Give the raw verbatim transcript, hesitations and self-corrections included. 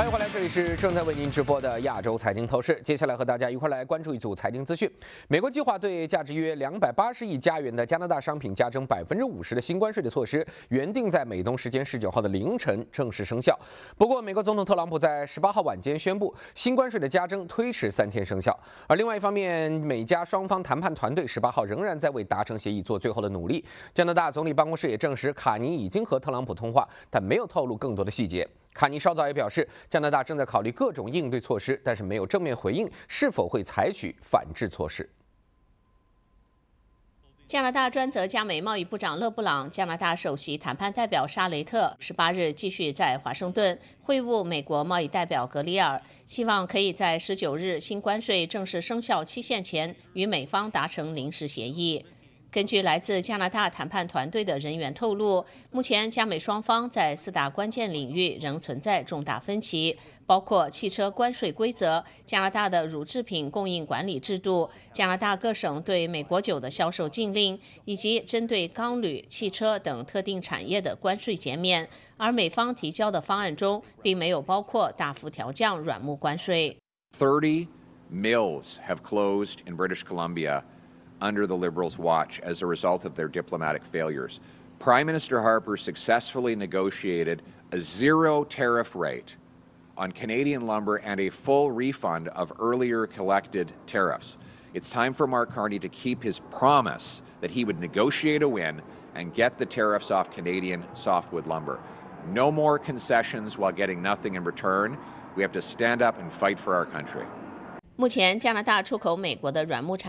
欢迎回来，这里是正在为您直播的亚洲财经透视。接下来和大家一块来关注一组财经资讯。美国计划对价值约两百八十亿加元的加拿大商品加征百分之五十的新关税的措施，原定在美东时间十九号的凌晨正式生效。不过，美国总统特朗普在十八号晚间宣布，新关税的加征推迟三天生效。而另外一方面，美加双方谈判团队十八号仍然在为达成协议做最后的努力。加拿大总理办公室也证实，卡尼已经和特朗普通话，但没有透露更多的细节。卡尼稍早也表示，加拿大正在考虑各种应对措施，但是没有正面回应是否会采取反制措施。 加拿大专责加美贸易部长勒布朗、加拿大首席谈判代表沙雷特十八日继续在华盛顿会晤美国贸易代表格里尔，希望可以在十九日新关税正式生效期限前与美方达成临时协议。根据来自加拿大谈判团队的人员透露，目前加美双方在四大关键领域仍存在重大分歧，包括汽车关税规则、加拿大的乳制品供应管理制度、加拿大各省对美国酒的销售禁令，以及针对钢铝、汽车等特定产业的关税减免。而美方提交的方案中，并没有包括大幅调降软木关税。 thirty mills have closed in British Columbia under the Liberals' watch as a result of their diplomatic failures. Prime Minister Harper successfully negotiated a zero tariff rate on Canadian lumber and a full refund of earlier collected tariffs. It's time for Mark Carney to keep his promise that he would negotiate a win and get the tariffs off Canadian softwood lumber. No more concessions while getting nothing in return. We have to stand up and fight for our country. 目前，加拿大出口美国的软木产